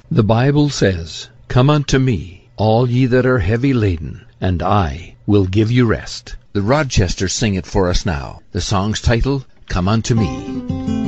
The Bible says, "Come unto me, all ye that are heavy laden, and I will give you rest." The Rochesters sing it for us now. The song's title, "Come Unto Me."